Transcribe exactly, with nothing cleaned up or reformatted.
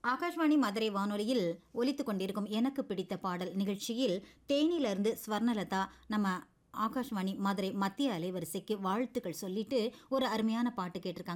ஆகாஷ்வாணி மதுரை வானொலியில் ஒலித்து கொண்டிருக்கும் எனக்கு பிடித்த பாடல் நிகழ்ச்சியில் தேனியிலிருந்து ஸ்வர்ணலதா நம்ம ஆகாஷ்வாணி மதுரை மத்திய அலைவரிசைக்கு வாழ்த்துக்கள் சொல்லிட்டு ஒரு அருமையான பாட்டு கேட்டிருக்காங்க.